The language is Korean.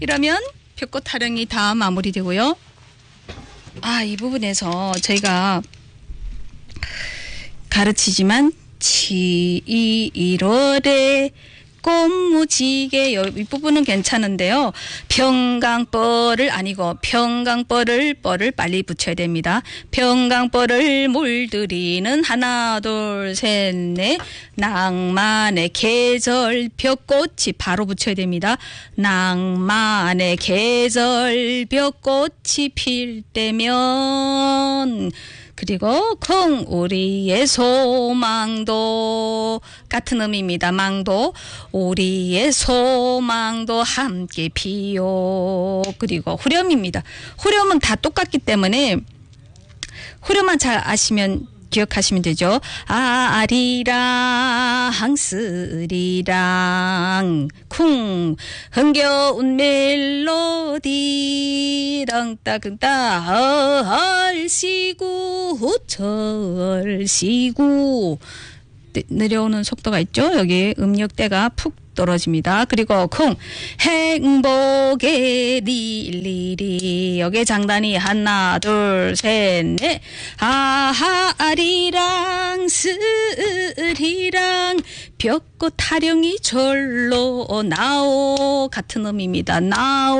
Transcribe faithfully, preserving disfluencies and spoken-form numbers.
이러면 벽꽃 타령이 다 마무리되고요. 아, 이 부분에서 저희가 가르치지만 칠월에 꽃무지개 이 부분은 괜찮은데요. 평강벌을 아니고 평강벌을 뻘을 빨리 붙여야 됩니다. 평강벌을 물들이는 하나 둘 셋 넷 낭만의 계절 벽꽃이 바로 붙여야 됩니다. 낭만의 계절 벽꽃이 필 때면 그리고 콩 우리의 소망도 같은 의미입니다. 망도 우리의 소망도 함께 피요. 그리고 후렴입니다. 후렴은 다 똑같기 때문에 후렴만 잘 아시면 기억하시면 되죠. 아리랑 쓰리랑 쿵 흥겨운 멜로디랑 따근따 얼씨구 절씨구 내려오는 속도가 있죠. 여기 음역대가 푹 떨어집니다. 그리고 쿵 행복의 릴리리 여기 장단이 하나 둘 셋 넷 아리랑 스리랑 벽꽃 타령이 절로 나오 같은 의미입니다. 나오